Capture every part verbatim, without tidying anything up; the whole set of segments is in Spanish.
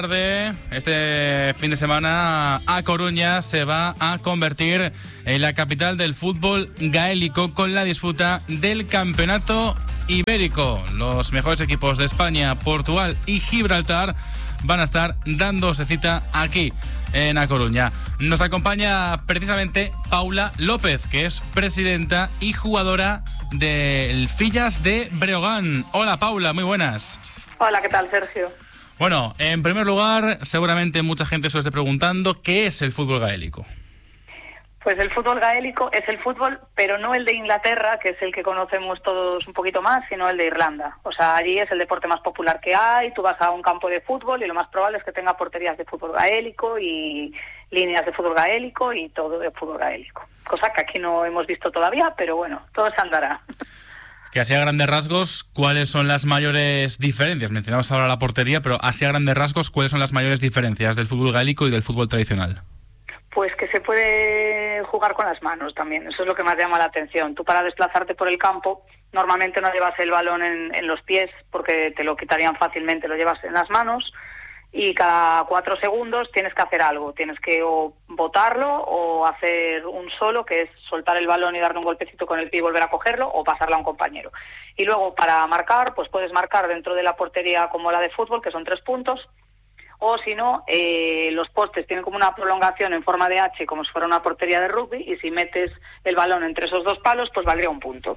Este fin de semana A Coruña se va a convertir en la capital del fútbol gaélico con la disputa del campeonato ibérico. Los mejores equipos de España, Portugal y Gibraltar van a estar dándose cita aquí en A Coruña. Nos acompaña precisamente Paula López, que es presidenta y jugadora del Fillas de Breogán. Hola Paula, muy buenas. Hola, ¿qué tal, Sergio? Bueno, en primer lugar, seguramente mucha gente se esté preguntando ¿qué es el fútbol gaélico? Pues el fútbol gaélico es el fútbol, pero no el de Inglaterra, que es el que conocemos todos un poquito más, sino el de Irlanda. O sea, allí es el deporte más popular que hay, tú vas a un campo de fútbol y lo más probable es que tenga porterías de fútbol gaélico y líneas de fútbol gaélico y todo de fútbol gaélico. Cosa que aquí no hemos visto todavía, pero bueno, todo se andará. Que así a grandes rasgos, ¿cuáles son las mayores diferencias? Mencionabas ahora la portería, pero así a grandes rasgos, ¿cuáles son las mayores diferencias del fútbol gaélico y del fútbol tradicional? Pues que se puede jugar con las manos también, eso es lo que más llama la atención. Tú para desplazarte por el campo, normalmente no llevas el balón en, en los pies porque te lo quitarían fácilmente, lo llevas en las manos y cada cuatro segundos tienes que hacer algo, tienes que o botarlo o hacer un solo, que es soltar el balón y darle un golpecito con el pie y volver a cogerlo, o pasarla a un compañero. Y luego para marcar, pues puedes marcar dentro de la portería como la de fútbol, que son tres puntos, o si no, eh, los postes tienen como una prolongación en forma de H, como si fuera una portería de rugby, y si metes el balón entre esos dos palos, pues valdría un punto.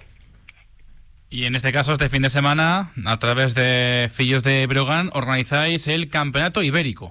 Y en este caso, este fin de semana, a través de Fillos de Breogán, organizáis el Campeonato Ibérico.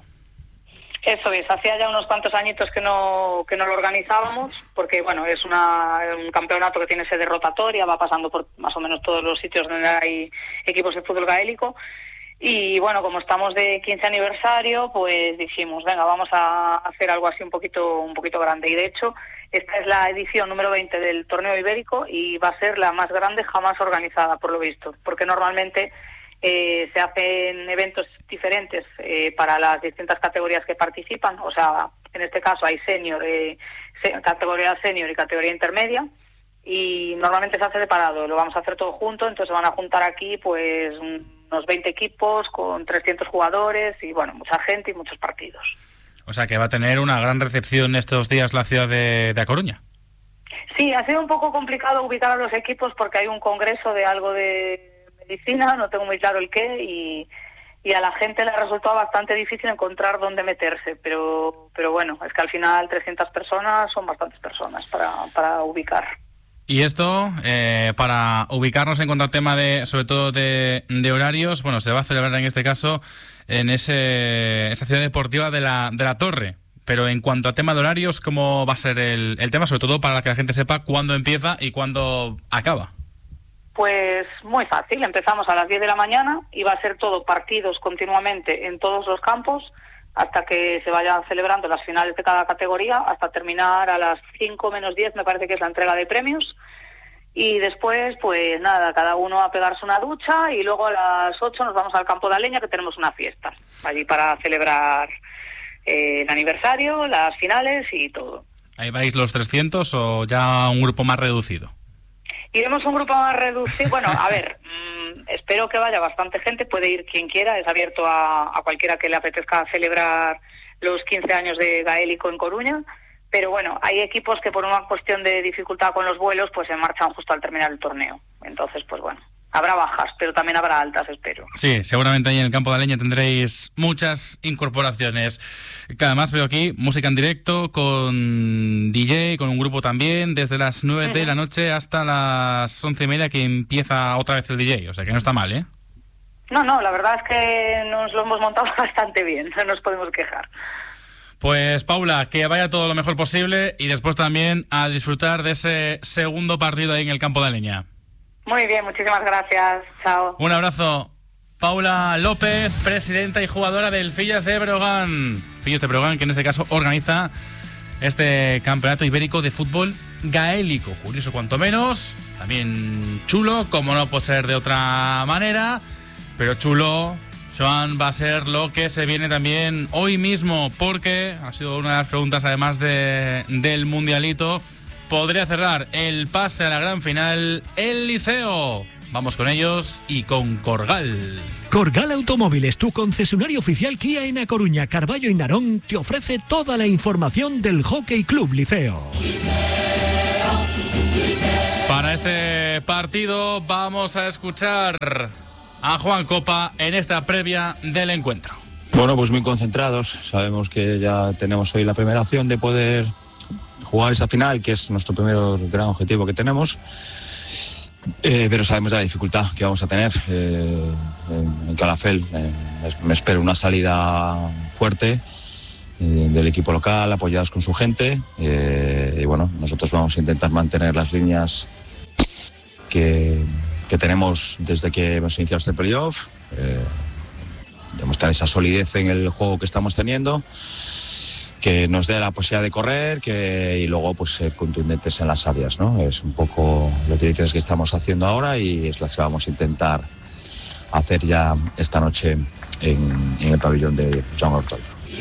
Eso es, hacía ya unos cuantos añitos que no que no lo organizábamos, porque bueno, es una, un campeonato que tiene sede rotatoria, va pasando por más o menos todos los sitios donde hay equipos de fútbol gaélico. Y bueno, como estamos de quince aniversario, pues dijimos, venga, vamos a hacer algo así un poquito un poquito grande. Y de hecho, esta es la edición número veinte del torneo ibérico y va a ser la más grande jamás organizada, por lo visto, porque normalmente eh, se hacen eventos diferentes eh, para las distintas categorías que participan. O sea, en este caso hay senior, eh, categoría senior y categoría intermedia, y normalmente se hace separado, lo vamos a hacer todo junto, entonces van a juntar aquí pues unos veinte equipos con trescientos jugadores y bueno, mucha gente y muchos partidos. O sea que va a tener una gran recepción estos días la ciudad de, de A Coruña. Sí, ha sido un poco complicado ubicar a los equipos porque hay un congreso de algo de medicina, no tengo muy claro el qué, y, y a la gente le ha resultado bastante difícil encontrar dónde meterse, pero pero bueno, es que al final trescientas personas son bastantes personas para, para ubicar. Y esto, eh, para ubicarnos en cuanto al tema de, sobre todo de, de horarios, bueno, se va a celebrar en este caso en ese esa ciudad deportiva de la de la Torre. Pero en cuanto a tema de horarios, ¿cómo va a ser el, el tema? Sobre todo para que la gente sepa cuándo empieza y cuándo acaba. Pues muy fácil, empezamos a las diez de la mañana y va a ser todo partidos continuamente en todos los campos hasta que se vayan celebrando las finales de cada categoría, hasta terminar a las cinco menos diez, me parece que es la entrega de premios. Y después, pues nada, cada uno a pegarse una ducha y luego a las ocho nos vamos al campo de Aleña, que tenemos una fiesta allí para celebrar eh, el aniversario, las finales y todo. ¿Ahí vais los trescientos o ya un grupo más reducido? Iremos un grupo más reducido. Bueno, a ver, mmm, espero que vaya bastante gente, puede ir quien quiera, es abierto a, a cualquiera que le apetezca celebrar los quince años de gaélico en Coruña. Pero bueno, hay equipos que por una cuestión de dificultad con los vuelos, pues se marchan justo al terminar el torneo. Entonces, pues bueno, habrá bajas, pero también habrá altas, espero. Sí, seguramente ahí en el campo de Aleña tendréis muchas incorporaciones. Que además veo aquí música en directo con D J, con un grupo también, desde las nueve uh-huh. de la noche hasta las once y media que empieza otra vez el D J. O sea que no está mal, ¿eh? No, no, la verdad es que nos lo hemos montado bastante bien, no nos podemos quejar. Pues Paula, que vaya todo lo mejor posible y después también a disfrutar de ese segundo partido ahí en el campo de Aleña. Muy bien, muchísimas gracias. Chao. Un abrazo. Paula López, presidenta y jugadora del Fillas de Breogán. Fillas de Breogán, que en este caso organiza este campeonato ibérico de fútbol gaélico. Curioso cuanto menos, también chulo, como no puede ser de otra manera, pero chulo, Joan, va a ser lo que se viene también hoy mismo, porque ha sido una de las preguntas además de, del Mundialito. Podría cerrar el pase a la gran final el Liceo Vamos con ellos y con Corgal. Corgal Automóviles, tu concesionario oficial Kia en A Coruña, Carballo y Narón, te ofrece toda la información del Hockey Club Liceo. Para este partido vamos a escuchar a Juan Copa en esta previa del encuentro. Bueno, pues muy concentrados. Sabemos que ya tenemos hoy la primera opción de poder jugar esa final, que es nuestro primer gran objetivo que tenemos. Eh, pero sabemos de la dificultad que vamos a tener eh, en, en Calafell. Eh, me espero una salida fuerte eh, del equipo local, apoyados con su gente. Eh, y bueno, nosotros vamos a intentar mantener las líneas que, que tenemos desde que hemos iniciado este playoff. Eh, demostrar esa solidez en el juego que estamos teniendo, que nos dé la posibilidad de correr, que y luego pues ser contundentes en las áreas, ¿no? Es un poco los directrices que estamos haciendo ahora y es la que vamos a intentar hacer ya esta noche en, en el pabellón de Joan Ortol.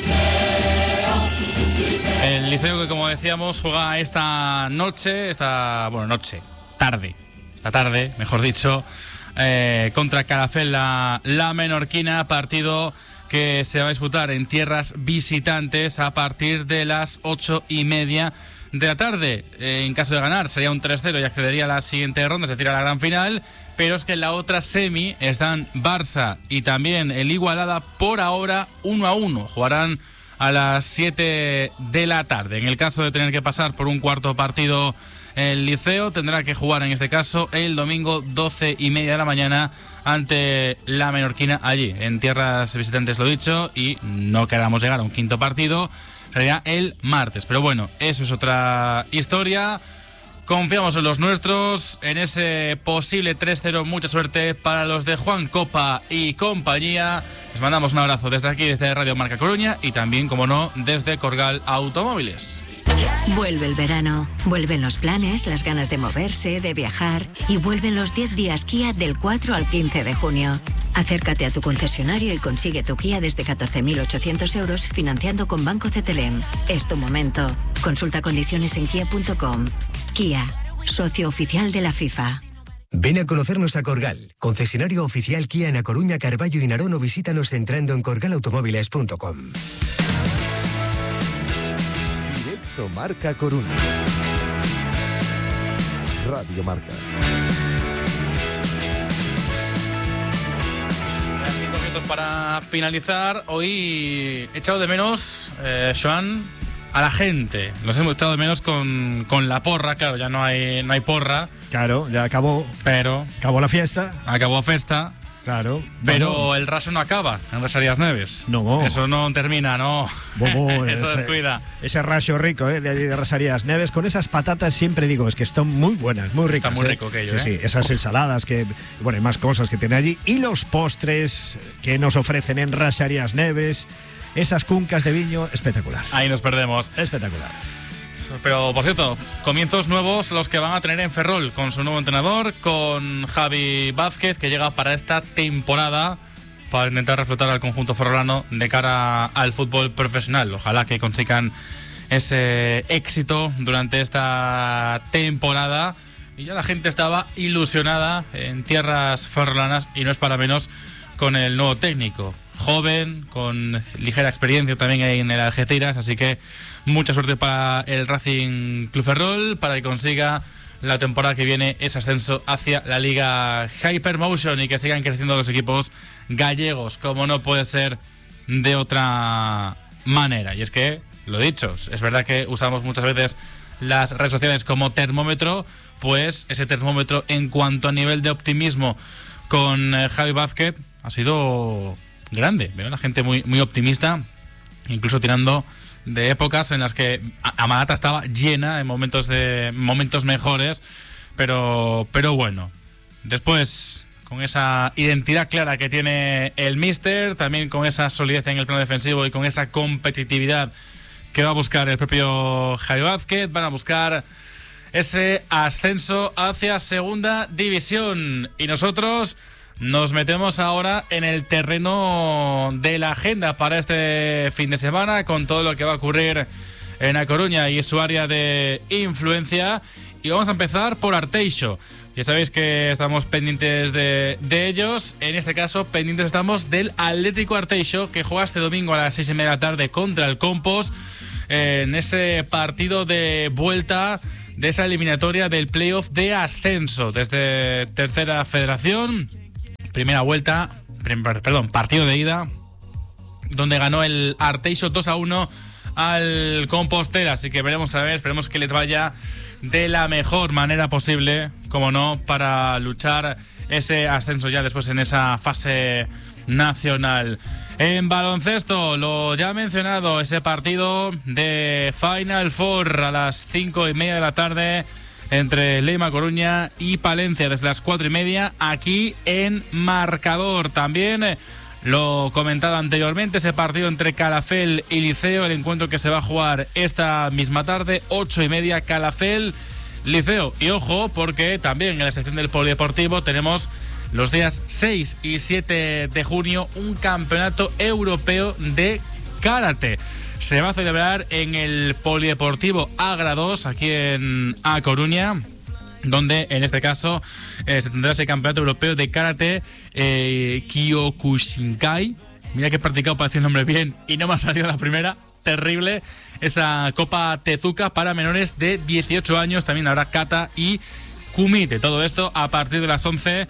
El Liceo, que como decíamos juega esta noche, esta bueno noche, tarde, esta tarde, mejor dicho, eh, contra Calafell, la, la menorquina, partido que se va a disputar en tierras visitantes a partir de las ocho y media de la tarde. Eh, en caso de ganar sería un tres cero y accedería a la siguiente ronda, es decir, a la gran final, pero es que en la otra semi están Barça y también el Igualada, por ahora uno a uno, jugarán a las siete de la tarde. En el caso de tener que pasar por un cuarto partido, el Liceo tendrá que jugar en este caso el domingo doce y media de la mañana ante la menorquina allí, en tierras visitantes, lo dicho, y no queramos llegar a un quinto partido, sería el martes. Pero bueno, eso es otra historia. Confiamos en los nuestros, en ese posible tres cero. Mucha suerte para los de Juan Copa y compañía. Les mandamos un abrazo desde aquí, desde Radio Marca Coruña, y también, como no, desde Corgal Automóviles. Vuelve el verano, vuelven los planes, las ganas de moverse, de viajar, y vuelven los diez días Kia del cuatro al quince de junio. Acércate a tu concesionario y consigue tu Kia desde catorce mil ochocientos euros financiando con Banco Cetelem. Es tu momento. Consulta condiciones en kia punto com. Kia, socio oficial de la FIFA. Ven a conocernos a Corgal, concesionario oficial Kia en A Coruña, Carballo y Narón, o visítanos entrando en corgal automóviles punto com. Directo Marca Coruña. Radio Marca. Cinco minutos para finalizar. Hoy he echado de menos, eh, Joan, a la gente. Los hemos echado de menos con, con la porra. Claro, ya no hay, no hay porra. Claro, ya acabó. Pero acabó la fiesta. Acabó festa. Claro. Pero bueno, el raso no acaba en Rasarías Neves. No. Eso no termina, no. Bobo, Eso ese, descuida. Ese raso rico, ¿eh? de allí de Rasarías Neves, con esas patatas, siempre digo, es que están muy buenas, muy ricas. Está muy ¿eh? rico aquello, Sí, ¿eh? sí, esas ensaladas que, bueno, y más cosas que tiene allí. Y los postres que nos ofrecen en Rasarías Neves, esas cuncas de viño, espectacular. Ahí nos perdemos. Espectacular. Pero, por cierto, comienzos nuevos los que van a tener en Ferrol con su nuevo entrenador, con Javi Vázquez, que llega para esta temporada para intentar reflotar al conjunto ferrolano de cara al fútbol profesional. Ojalá que consigan ese éxito durante esta temporada. Y ya la gente estaba ilusionada en tierras ferrolanas, y no es para menos con el nuevo técnico. Joven, con ligera experiencia también en el Algeciras, así que mucha suerte para el Racing Club Ferrol, para que consiga la temporada que viene ese ascenso hacia la Liga Hypermotion y que sigan creciendo los equipos gallegos, como no puede ser de otra manera. Y es que, lo dicho, es verdad que usamos muchas veces las redes sociales como termómetro, pues ese termómetro en cuanto a nivel de optimismo con eh, Javi Vázquez ha sido grande. Veo a la gente muy, muy optimista, incluso tirando de épocas en las que Amarata estaba llena en momentos de momentos mejores, pero pero bueno, después con esa identidad clara que tiene el míster, también con esa solidez en el plano defensivo y con esa competitividad que va a buscar el propio Javi Vázquez, van a buscar ese ascenso hacia segunda división, y nosotros nos metemos ahora en el terreno de la agenda para este fin de semana, con todo lo que va a ocurrir en A Coruña y su área de influencia. Y vamos a empezar por Arteixo, Ya sabéis que estamos pendientes de, de ellos. En este caso, pendientes estamos del Atlético Arteixo, que juega este domingo a las seis y media de la tarde contra el Compos, eh, en ese partido de vuelta de esa eliminatoria del playoff de ascenso desde Tercera Federación. Primera vuelta, prim, perdón, partido de ida, donde ganó el Arteixo dos a uno al Compostela. Así que veremos a ver, esperemos que les vaya de la mejor manera posible, como no, para luchar ese ascenso ya después en esa fase nacional. En baloncesto, lo ya mencionado, ese partido de Final Four a las cinco y media de la tarde entre Leima Coruña y Palencia desde las cuatro y media aquí en Marcador. También lo comentado anteriormente, ese partido entre Calafell y Liceo, el encuentro que se va a jugar esta misma tarde, ocho y media, Calafell, Liceo. Y ojo, porque también en la sección del polideportivo tenemos los días seis y siete de junio un campeonato europeo de karate. Se va a celebrar en el polideportivo Agra dos, aquí en A Coruña, donde en este caso eh, se tendrá ese campeonato europeo de karate eh, Kyokushinkai. Mira que he practicado para decir el nombre bien y no me ha salido la primera. Terrible. Esa Copa Tezuka para menores de dieciocho años. También habrá kata y kumite. Todo esto a partir de las once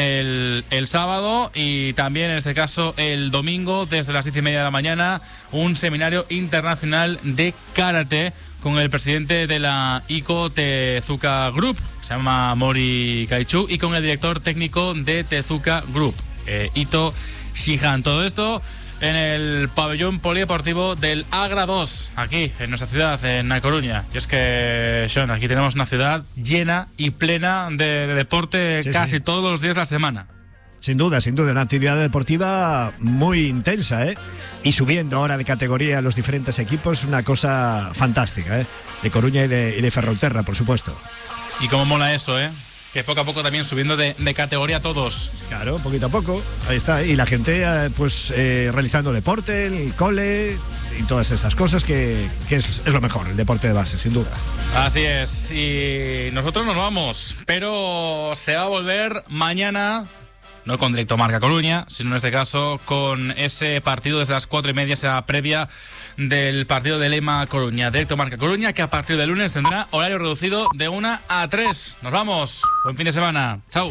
el, el sábado, y también en este caso el domingo desde las diez y media de la mañana un seminario internacional de karate con el presidente de la ICO Tezuka Group, se llama Mori Kaichu, y con el director técnico de Tezuka Group, eh, Ito Shihan. Todo esto en el pabellón polideportivo del Agra dos, aquí en nuestra ciudad, en A Coruña. Y es que, Sean, aquí tenemos una ciudad llena y plena de, de deporte, sí, casi sí, todos los días de la semana. Sin duda, sin duda, una actividad deportiva muy intensa, ¿eh? Y subiendo ahora de categoría los diferentes equipos, una cosa fantástica, ¿eh? De Coruña y de, y de Ferrolterra, por supuesto. Y cómo mola eso, ¿eh? Que poco a poco también subiendo de, de categoría todos. Claro, poquito a poco, ahí está. Y la gente pues eh, realizando deporte, el cole y todas estas cosas que, que es, es lo mejor, el deporte de base, sin duda. Así es, y nosotros nos vamos, pero se va a volver mañana, no con Directo Marca Coruña, sino en este caso con ese partido desde las cuatro y media, esa previa del partido de Leima Coruña. Directo Marca Coruña, que a partir del lunes tendrá horario reducido de una a tres. Nos vamos, buen fin de semana, chao.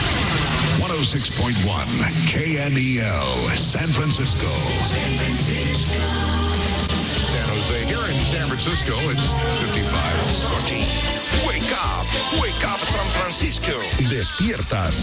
ciento seis punto uno K N E L San Francisco. San Francisco. San Jose. Here in San Francisco, it's fifty-five. Wake up, wake up, San Francisco. Despiertas.